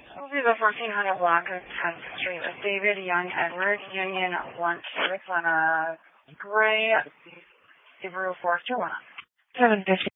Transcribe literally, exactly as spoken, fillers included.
We'll do the fourteen hundred block of tenth Street with David Young Edward, Union one six on a gray Subaru Forester one. seven fifty.